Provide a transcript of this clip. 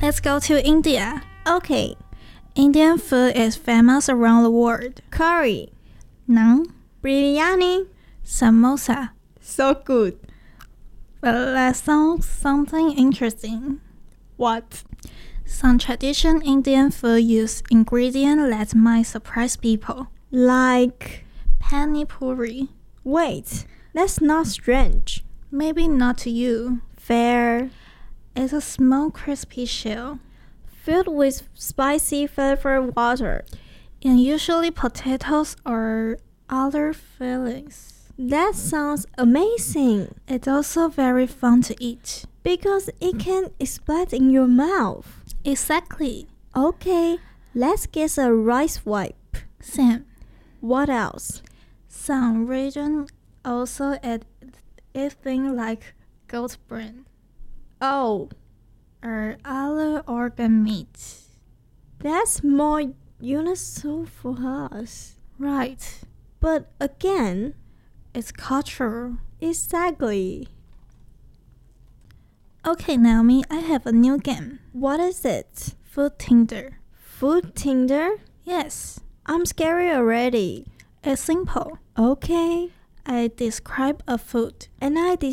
Let's go to India. Okay. Indian food is famous around the world. Curry. Naan, Biryani. samosa. So good. But let's know something interesting. What? Some traditional Indian food use ingredients that might surprise people. Like... Pani puri. Wait, that's not strange. Maybe not to you. Fair. It's a small crispy shell. Filled with spicy flavored water. And usually potatoes or other fillings. That sounds amazing. It's also very fun to eat. Because it can explode in your mouth. Exactly. Okay, let's get a rice wipe. Sam, What else? some regions also add things like goat brain Oh, or other organ meat. that's more universal for us. Right. But again, It's cultural. exactly. Okay, Naomi, I have a new game. What is it? Food Tinder. Food Tinder? Yes, I'm scary already. it's simple. Okay. I describe a food. And I